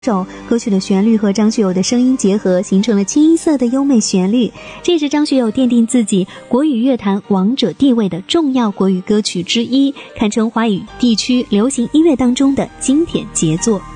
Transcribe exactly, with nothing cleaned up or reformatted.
首歌曲的旋律和张学友的声音结合，形成了清一色的优美旋律。这也是张学友奠定自己国语乐坛王者地位的重要国语歌曲之一，堪称华语地区流行音乐当中的经典杰作。